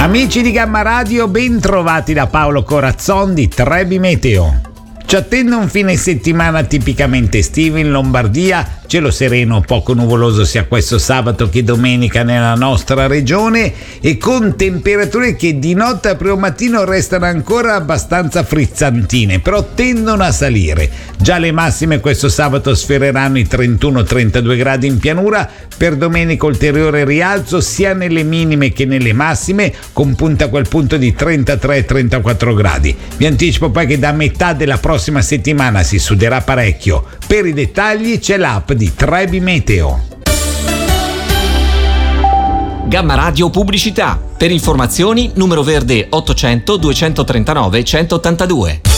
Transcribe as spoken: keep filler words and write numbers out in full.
Amici di Gamma Radio, ben trovati da Paolo Corazzon di Trebi Meteo. Ci attende un fine settimana tipicamente estivo in Lombardia, cielo sereno poco nuvoloso sia questo sabato che domenica nella nostra regione e con temperature che di notte a primo mattino restano ancora abbastanza frizzantine, però tendono a salire. Già le massime questo sabato sfioreranno i trentuno trentadue gradi in pianura, per domenica ulteriore rialzo sia nelle minime che nelle massime, con punta a quel punto di trentatré trentaquattro gradi. Vi anticipo poi che da metà della prossima settimana si suderà parecchio. Per i dettagli c'è l'app di Trebi Meteo. Gamma Radio Pubblicità. Per informazioni numero verde ottocento duecentotrentanove centottantadue.